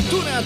Cultura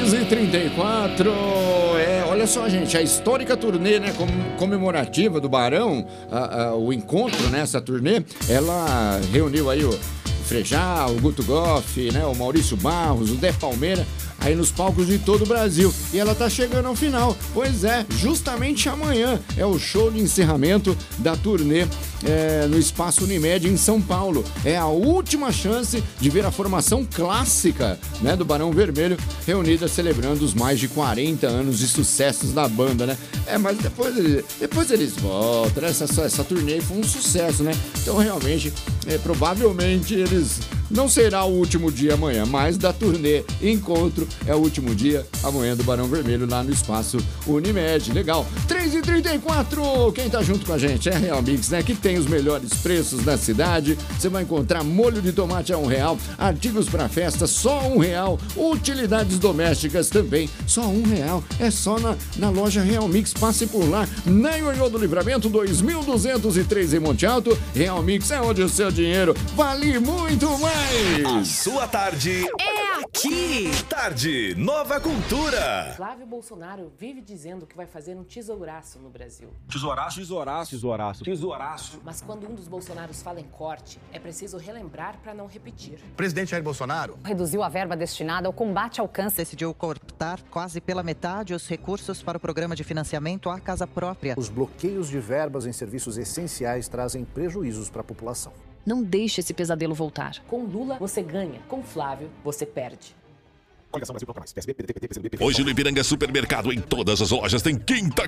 3h34. Olha só, gente, a histórica turnê, né, comemorativa do Barão, o encontro nessa turnê, ela reuniu aí o Frejá, o Guto Goff, né, o Maurício Barros, o Dé Palmeira, aí nos palcos de todo o Brasil. E ela tá chegando ao final. Pois é, justamente amanhã é o show de encerramento da turnê no Espaço Unimed em São Paulo. É a última chance de ver a formação clássica, né, do Barão Vermelho reunida celebrando os mais de 40 anos de sucessos da banda, né? Mas depois eles voltam. Essa turnê foi um sucesso, né? Então realmente, provavelmente eles... Não será o último dia amanhã, mas da turnê Encontro é o último dia amanhã do Barão Vermelho lá no Espaço Unimed. Legal. 3h34. Quem tá junto com a gente é a Real Mix, né? Que tem os melhores preços da cidade. Você vai encontrar molho de tomate a R$1, artigos para festa só R$1, utilidades domésticas também só R$1. É só na loja Real Mix. Passe por lá. Na Ioiô do Livramento 2203 em Monte Alto. Real Mix é onde o seu dinheiro vale muito mais. A sua tarde é aqui. Tarde Nova Cultura. Flávio Bolsonaro vive dizendo que vai fazer um tesouraço no Brasil. Tesouraço? Mas quando um dos Bolsonaros fala em corte, é preciso relembrar para não repetir. Presidente Jair Bolsonaro reduziu a verba destinada ao combate ao câncer. Decidiu cortar quase pela metade os recursos para o programa de financiamento à casa própria. Os bloqueios de verbas em serviços essenciais trazem prejuízos para a população. Não deixe esse pesadelo voltar. Com Lula, você ganha. Com Flávio, você perde. Hoje no Ipiranga Supermercado, em todas as lojas, tem quinta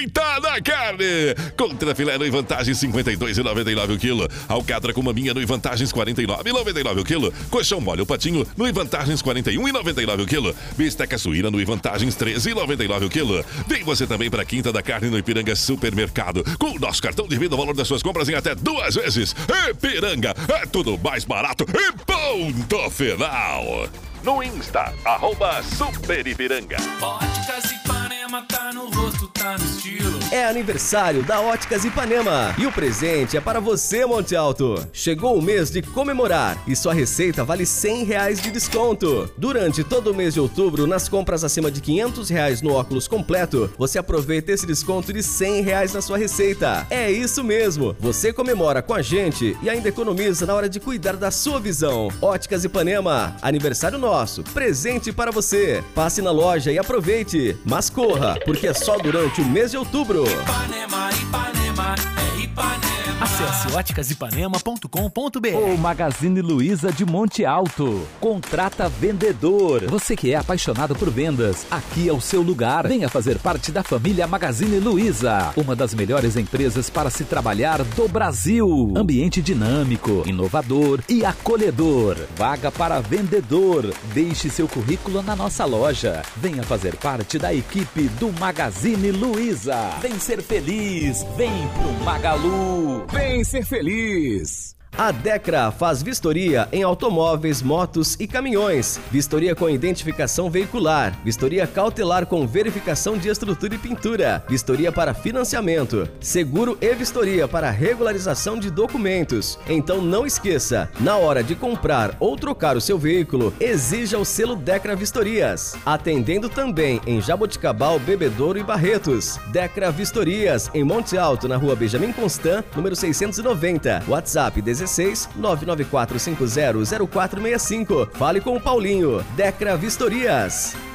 na carne. Contra filé no em vantagens R$ 52,99 o quilo. Alcatra com maminha no em vantagens R$ 49,99 o quilo. Colchão mole o patinho no em vantagens R$ 41,99 o quilo. Bisteca suína no em vantagens R$ 13,99 o quilo. Vem você também para a quinta da carne no Ipiranga Supermercado. Com o nosso cartão de vida, o valor das suas compras em até 2 vezes. Ipiranga, é tudo mais barato e ponto final. No Insta, @SuperIpiranga. Óticas Ipanema, tá no rosto, tá no estilo. É aniversário da Óticas Ipanema e o presente é para você, Monte Alto. Chegou o mês de comemorar e sua receita vale R$100 de desconto. Durante todo o mês de outubro, nas compras acima de R$500 no óculos completo, você aproveita esse desconto de R$100 na sua receita. É isso mesmo, você comemora com a gente e ainda economiza na hora de cuidar da sua visão. Óticas Ipanema, aniversário nosso, presente para você. Passe na loja e aproveite, mas corra, porque é só durante o mês de outubro. Ipanema, Ipanema, é Ipanema. Acesse óticasipanema.com.br. O Magazine Luiza de Monte Alto. Contrata vendedor. Você que é apaixonado por vendas, aqui é o seu lugar. Venha fazer parte da família Magazine Luiza, uma das melhores empresas para se trabalhar do Brasil. Ambiente dinâmico, inovador e acolhedor. Vaga para vendedor. Deixe seu currículo na nossa loja. Venha fazer parte da equipe do Magazine Luiza. Vem ser feliz. Vem pro Magalu. Vem ser feliz. A Decra faz vistoria em automóveis, motos e caminhões. Vistoria com identificação veicular. Vistoria cautelar com verificação de estrutura e pintura. Vistoria para financiamento. Seguro e vistoria para regularização de documentos. Então não esqueça, na hora de comprar ou trocar o seu veículo, exija o selo Decra Vistorias. Atendendo também em Jaboticabal, Bebedouro e Barretos. Decra Vistorias, em Monte Alto, na rua Benjamin Constant, número 690. WhatsApp 994500465. Fale com o Paulinho. Decra Vistorias.